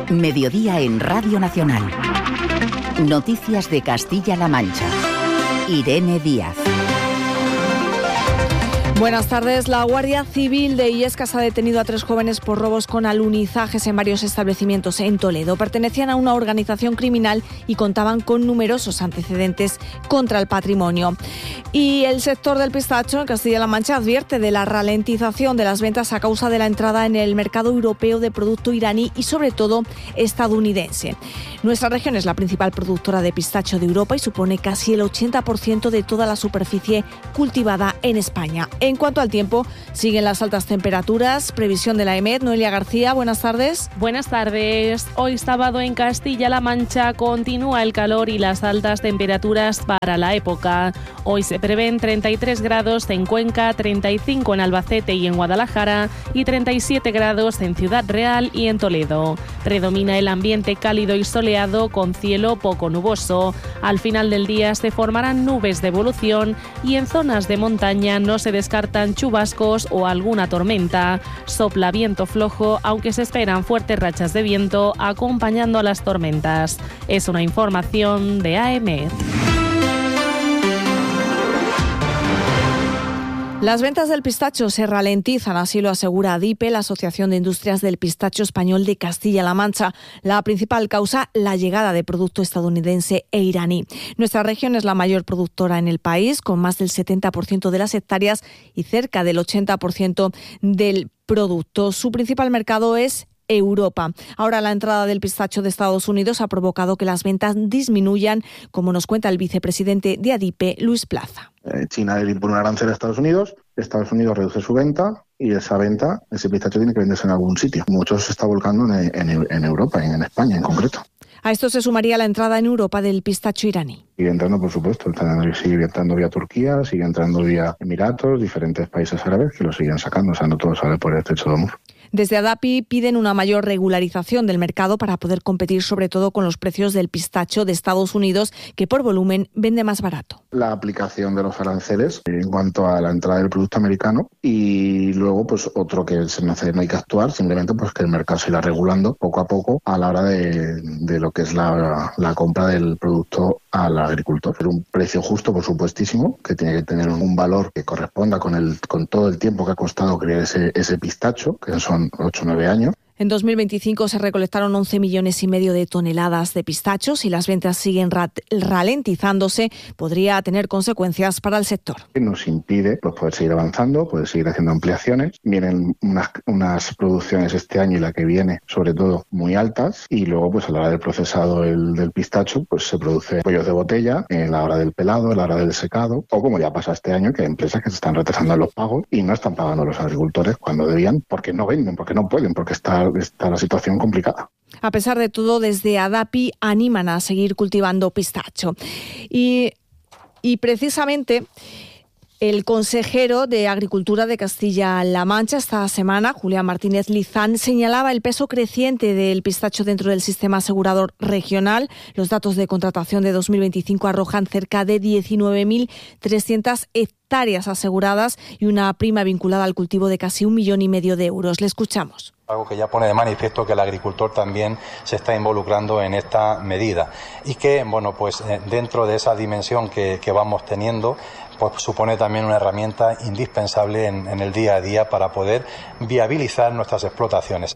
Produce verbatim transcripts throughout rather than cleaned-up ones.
Mediodía en Radio Nacional. Noticias de Castilla-La Mancha. Irene Díaz. Buenas tardes. La Guardia Civil de Illescas ha detenido a tres jóvenes por robos con alunizajes en varios establecimientos en Toledo. Pertenecían a una organización criminal y contaban con numerosos antecedentes contra el patrimonio. Y el sector del pistacho en Castilla-La Mancha advierte de la ralentización de las ventas a causa de la entrada en el mercado europeo de producto iraní y sobre todo estadounidense. Nuestra región es la principal productora de pistacho de Europa y supone casi el ochenta por ciento de toda la superficie cultivada en España. En cuanto al tiempo, siguen las altas temperaturas. Previsión de la EMET. Noelia García, buenas tardes. Buenas tardes. Hoy sábado en Castilla-La Mancha continúa el calor y las altas temperaturas para la época. Hoy se prevén treinta y tres grados en Cuenca, treinta y cinco en Albacete y en Guadalajara y treinta y siete grados en Ciudad Real y en Toledo. Predomina el ambiente cálido y soleado con cielo poco nuboso. Al final del día se formarán nubes de evolución y en zonas de montaña no se descartan chubascos o alguna tormenta. Sopla viento flojo, aunque se esperan fuertes rachas de viento acompañando a las tormentas. Es una información de A M E. Las ventas del pistacho se ralentizan, así lo asegura ADIPE, la Asociación de Industrias del Pistacho Español de Castilla-La Mancha. La principal causa, la llegada de producto estadounidense e iraní. Nuestra región es la mayor productora en el país, con más del setenta por ciento de las hectáreas y cerca del ochenta por ciento del producto. Su principal mercado es Europa. Ahora la entrada del pistacho de Estados Unidos ha provocado que las ventas disminuyan, como nos cuenta el vicepresidente de ADIPE, Luis Plaza. China le impone un arancel a Estados Unidos, Estados Unidos reduce su venta y esa venta, ese pistacho tiene que venderse en algún sitio. Mucho se está volcando en, en, en Europa, en, en España en concreto. A esto se sumaría la entrada en Europa del pistacho iraní. Sigue entrando, por supuesto, sigue entrando vía Turquía, sigue entrando vía Emiratos, diferentes países árabes que lo siguen sacando, o sea, no todo sale por el estrecho de Hormuz. Desde ADAPI piden una mayor regularización del mercado para poder competir sobre todo con los precios del pistacho de Estados Unidos, que por volumen vende más barato. La aplicación de los aranceles en cuanto a la entrada del producto americano y luego pues otro que se me hace, no hay que actuar, simplemente pues que el mercado se irá regulando poco a poco a la hora de, de lo que es la, la compra del producto al agricultor. Un precio justo, por supuestísimo, que tiene que tener un valor que corresponda con el con todo el tiempo que ha costado crear ese, ese pistacho, que son ocho o nueve años. En dos mil veinticinco se recolectaron once millones y medio de toneladas de pistachos y las ventas siguen ralentizándose. Podría tener consecuencias para el sector. Nos impide pues, poder seguir avanzando, poder seguir haciendo ampliaciones. Vienen unas, unas producciones este año y la que viene, sobre todo, muy altas. Y luego, pues a la hora del procesado el, del pistacho, pues se produce cuellos de botella en la hora del pelado, en la hora del secado. O como ya pasa este año, que hay empresas que se están retrasando en los pagos y no están pagando a los agricultores cuando debían, porque no venden, porque no pueden, porque está está la situación complicada. A pesar de todo, desde ADAPI animan a seguir cultivando pistacho. Y, y precisamente el consejero de Agricultura de Castilla-La Mancha esta semana, Julián Martínez Lizán, señalaba el peso creciente del pistacho dentro del sistema asegurador regional. Los datos de contratación de dos mil veinticinco arrojan cerca de diecinueve mil trescientas hectáreas aseguradas y una prima vinculada al cultivo de casi un millón y medio de euros. Le escuchamos. Algo que ya pone de manifiesto que el agricultor también se está involucrando en esta medida y que, bueno, pues dentro de esa dimensión que, que vamos teniendo, pues supone también una herramienta indispensable en, en el día a día para poder viabilizar nuestras explotaciones.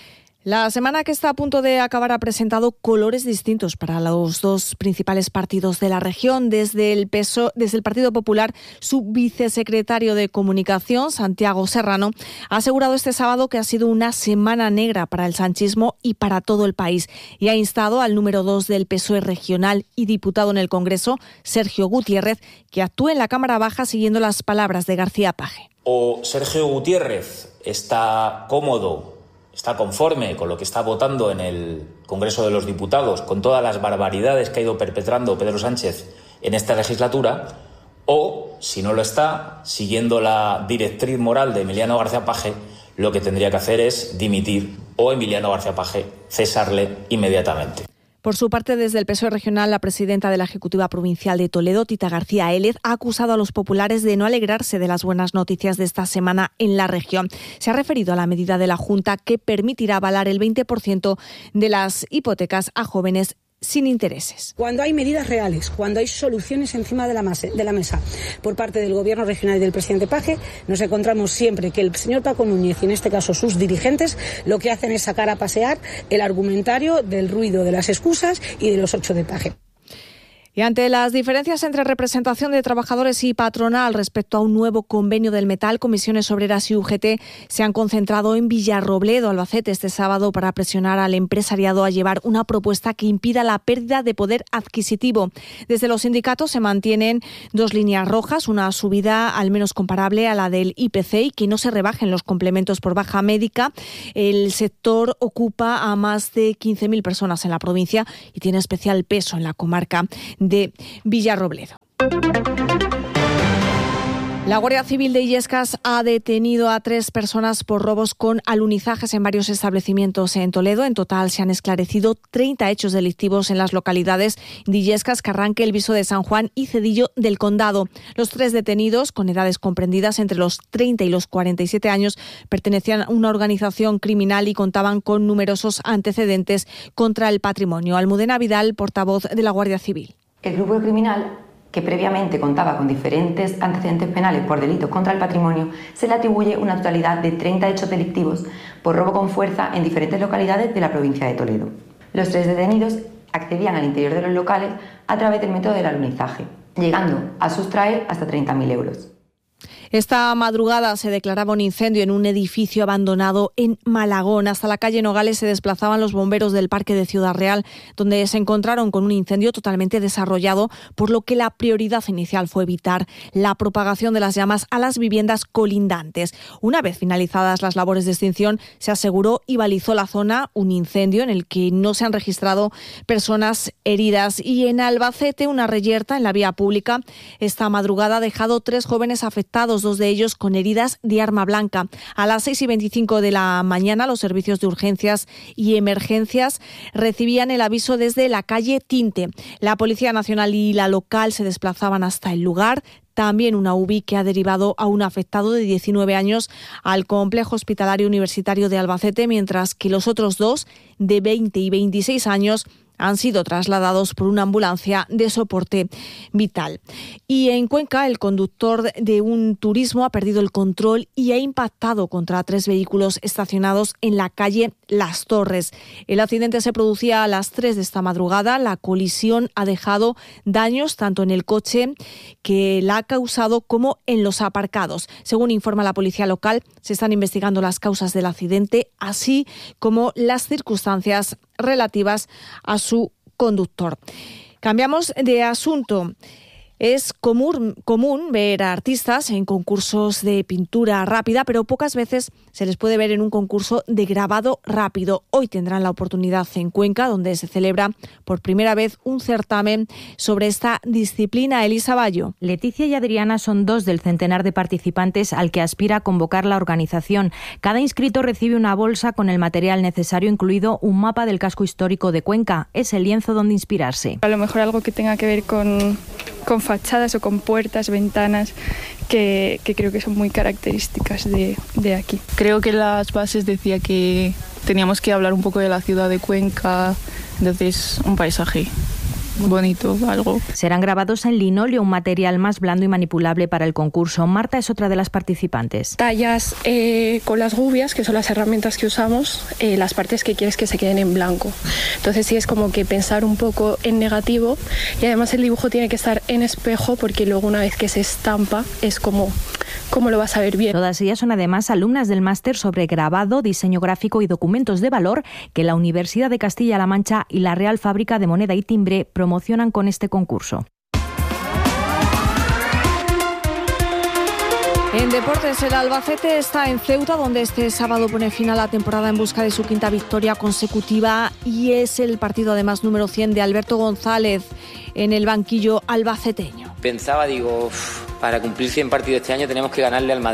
La semana que está a punto de acabar ha presentado colores distintos para los dos principales partidos de la región. Desde el P S O E, desde el Partido Popular, su vicesecretario de Comunicación, Santiago Serrano, ha asegurado este sábado que ha sido una semana negra para el sanchismo y para todo el país y ha instado al número dos del P S O E regional y diputado en el Congreso, Sergio Gutiérrez, que actúe en la Cámara Baja siguiendo las palabras de García Page. O Sergio Gutiérrez está cómodo, está conforme con lo que está votando en el Congreso de los Diputados, con todas las barbaridades que ha ido perpetrando Pedro Sánchez en esta legislatura, o, si no lo está, siguiendo la directriz moral de Emiliano García Page, lo que tendría que hacer es dimitir o Emiliano García Page cesarle inmediatamente. Por su parte, desde el P S O E regional, la presidenta de la Ejecutiva Provincial de Toledo, Tita García Élez, ha acusado a los populares de no alegrarse de las buenas noticias de esta semana en la región. Se ha referido a la medida de la Junta que permitirá avalar el veinte por ciento de las hipotecas a jóvenes sin intereses. Cuando hay medidas reales, cuando hay soluciones encima de la, masa, de la mesa por parte del Gobierno regional y del presidente Paje, nos encontramos siempre que el señor Paco Núñez y en este caso sus dirigentes lo que hacen es sacar a pasear el argumentario del ruido de las excusas y de los ocho de Paje. Y ante las diferencias entre representación de trabajadores y patronal respecto a un nuevo convenio del metal, Comisiones Obreras y U G T se han concentrado en Villarrobledo, Albacete, este sábado para presionar al empresariado a llevar una propuesta que impida la pérdida de poder adquisitivo. Desde los sindicatos se mantienen dos líneas rojas, una subida al menos comparable a la del I P C y que no se rebajen los complementos por baja médica. El sector ocupa a más de quince mil personas en la provincia y tiene especial peso en la comarca de Villarrobledo. La Guardia Civil de Illescas ha detenido a tres personas por robos con alunizajes en varios establecimientos en Toledo. En total se han esclarecido treinta hechos delictivos en las localidades de Illescas, Carranque, El Viso de San Juan y Cedillo del Condado. Los tres detenidos, con edades comprendidas entre los treinta y los cuarenta y siete años, pertenecían a una organización criminal y contaban con numerosos antecedentes contra el patrimonio. Almudena Vidal, portavoz de la Guardia Civil. El grupo criminal, que previamente contaba con diferentes antecedentes penales por delitos contra el patrimonio, se le atribuye una totalidad de treinta hechos delictivos por robo con fuerza en diferentes localidades de la provincia de Toledo. Los tres detenidos accedían al interior de los locales a través del método del alunizaje, llegando a sustraer hasta treinta mil euros. Esta madrugada se declaraba un incendio en un edificio abandonado en Malagón. Hasta la calle Nogales se desplazaban los bomberos del Parque de Ciudad Real, donde se encontraron con un incendio totalmente desarrollado, por lo que la prioridad inicial fue evitar la propagación de las llamas a las viviendas colindantes. Una vez finalizadas las labores de extinción, se aseguró y balizó la zona, un incendio en el que no se han registrado personas heridas. Y en Albacete, una reyerta en la vía pública esta madrugada ha dejado tres jóvenes afectados, dos de ellos con heridas de arma blanca. A las seis y veinticinco de la mañana, los servicios de urgencias y emergencias recibían el aviso desde la calle Tinte. La Policía Nacional y la local se desplazaban hasta el lugar. También una U B I que ha derivado a un afectado de diecinueve años al complejo hospitalario universitario de Albacete, mientras que los otros dos, de veinte y veintiséis años, han sido trasladados por una ambulancia de soporte vital. Y en Cuenca, el conductor de un turismo ha perdido el control y ha impactado contra tres vehículos estacionados en la calle Las Torres. El accidente se producía a las tres de esta madrugada. La colisión ha dejado daños tanto en el coche que la ha causado como en los aparcados. Según informa la policía local, se están investigando las causas del accidente, así como las circunstancias relativas a su conductor. Cambiamos de asunto. Es común, común ver a artistas en concursos de pintura rápida, pero pocas veces se les puede ver en un concurso de grabado rápido. Hoy tendrán la oportunidad en Cuenca, donde se celebra por primera vez un certamen sobre esta disciplina. Elisa Bayo. Leticia y Adriana son dos del centenar de participantes al que aspira a convocar la organización. Cada inscrito recibe una bolsa con el material necesario, incluido un mapa del casco histórico de Cuenca. Es el lienzo donde inspirarse. A lo mejor algo que tenga que ver con... con fachadas o con puertas, ventanas, que, que creo que son muy características de, de aquí. Creo que las bases decía que teníamos que hablar un poco de la ciudad de Cuenca, entonces un paisaje bonito, algo. Serán grabados en linóleo, un material más blando y manipulable para el concurso. Marta es otra de las participantes. Tallas eh, con las gubias, que son las herramientas que usamos, eh, las partes que quieres que se queden en blanco. Entonces sí es como que pensar un poco en negativo, y además el dibujo tiene que estar en espejo, porque luego una vez que se estampa es como cómo lo vas a ver bien. Todas ellas son además alumnas del máster sobre grabado, diseño gráfico y documentos de valor que la Universidad de Castilla-La Mancha y la Real Fábrica de Moneda y Timbre promocionan con este concurso. En deportes, el Albacete está en Ceuta, donde este sábado pone fin a la temporada en busca de su quinta victoria consecutiva, y es el partido además número cien de Alberto González en el banquillo albaceteño. Pensaba, digo, uff, para cumplir cien partidos este año tenemos que ganarle al Madrid.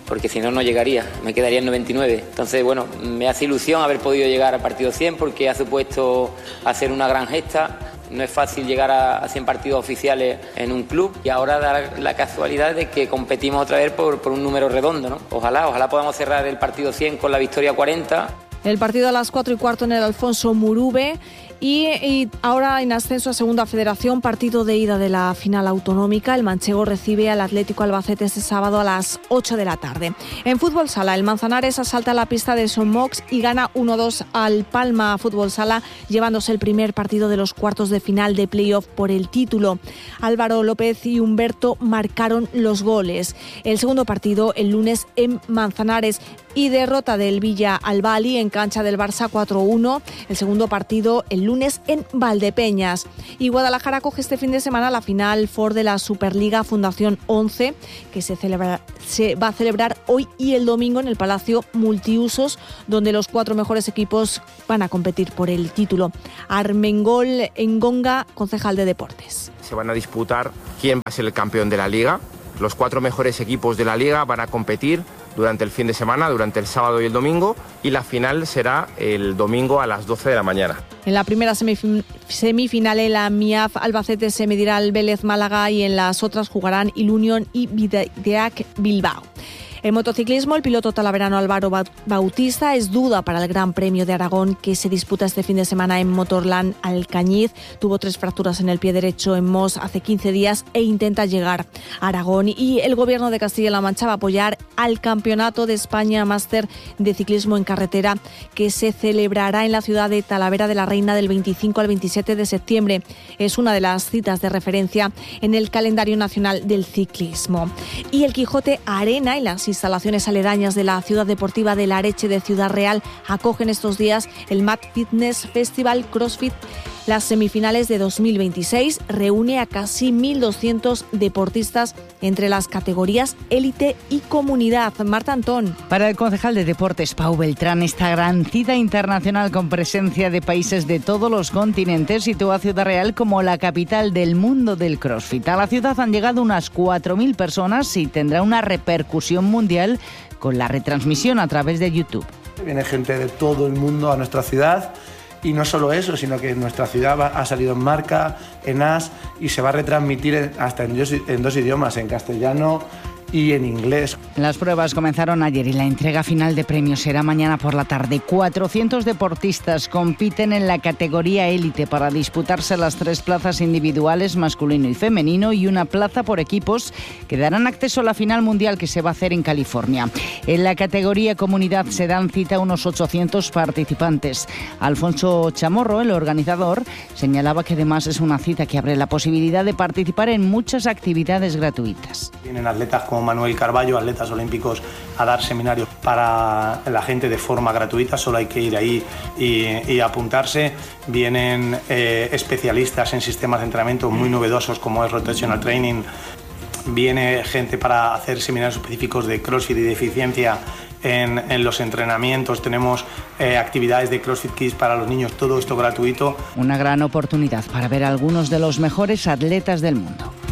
porque si no, no llegaría, me quedaría en noventa y nueve. Entonces, bueno, me hace ilusión haber podido llegar al partido cien porque ha supuesto hacer una gran gesta. No es fácil llegar a cien partidos oficiales en un club y ahora da la casualidad de que competimos otra vez por, por un número redondo, ¿no? Ojalá, ojalá podamos cerrar el partido cien con la victoria cuarenta. El partido a las cuatro y cuarto en el Alfonso Murube. Y, y ahora en ascenso a Segunda Federación, partido de ida de la final autonómica. El manchego recibe al Atlético Albacete este sábado a las ocho de la tarde. En fútbol sala, el Manzanares asalta la pista de Son Mox y gana uno dos al Palma Fútbol Sala, llevándose el primer partido de los cuartos de final de playoff por el título. Álvaro López y Humberto marcaron los goles. El segundo partido el lunes en Manzanares y derrota del Villa al Bali en cancha del Barça cuatro uno. El segundo partido el lunes en Valdepeñas. Y Guadalajara coge este fin de semana la final Ford de la Superliga Fundación once, que se, celebra, se va a celebrar hoy y el domingo en el Palacio Multiusos, donde los cuatro mejores equipos van a competir por el título. Armengol Engonga, concejal de Deportes. Se van a disputar quién va a ser el campeón de la Liga. Los cuatro mejores equipos de la Liga van a competir durante el fin de semana, durante el sábado y el domingo, y la final será el domingo a las doce de la mañana. En la primera semifin- semifinal, el Amiaf Albacete se medirá al Vélez Málaga y en las otras jugarán Il Unión y Videac Bilbao. En motociclismo, el piloto talaverano Álvaro Bautista es duda para el Gran Premio de Aragón que se disputa este fin de semana en Motorland Alcañiz. Tuvo tres fracturas en el pie derecho en Mos hace quince días e intenta llegar a Aragón. Y el Gobierno de Castilla-La Mancha va a apoyar al Campeonato de España Máster de Ciclismo en Carretera que se celebrará en la ciudad de Talavera de la Reina del veinticinco al veintisiete de septiembre. Es una de las citas de referencia en el calendario nacional del ciclismo. Y el Quijote Arena y las instalaciones aledañas de la ciudad deportiva de Lareche de Ciudad Real acogen estos días el Mad Fitness Festival CrossFit. Las semifinales de dos mil veintiséis reúne a casi mil doscientos deportistas entre las categorías élite y comunidad. Marta Antón. Para el concejal de Deportes, Pau Beltrán, esta gran cita internacional con presencia de países de todos los continentes sitúa a Ciudad Real como la capital del mundo del CrossFit. A la ciudad han llegado unas cuatro mil personas y tendrá una repercusión mundial con la retransmisión a través de YouTube. Viene gente de todo el mundo a nuestra ciudad. Y no solo eso, sino que nuestra ciudad va, ha salido en marca, en As, y se va a retransmitir en, hasta en dos, en dos idiomas, en castellano y en inglés. Las pruebas comenzaron ayer y la entrega final de premios será mañana por la tarde. cuatrocientos deportistas compiten en la categoría élite para disputarse las tres plazas individuales, masculino y femenino, y una plaza por equipos que darán acceso a la final mundial que se va a hacer en California. En la categoría comunidad se dan cita unos ochocientos participantes. Alfonso Chamorro, el organizador, señalaba que además es una cita que abre la posibilidad de participar en muchas actividades gratuitas. Vienen atletas como Manuel Carballo, atletas olímpicos, a dar seminarios para la gente de forma gratuita, solo hay que ir ahí y, y apuntarse. Vienen eh, especialistas en sistemas de entrenamiento muy novedosos como es Rotational Training. Viene gente para hacer seminarios específicos de CrossFit y de eficiencia en, en los entrenamientos. Tenemos eh, actividades de CrossFit Kids para los niños, todo esto gratuito. Una gran oportunidad para ver a algunos de los mejores atletas del mundo.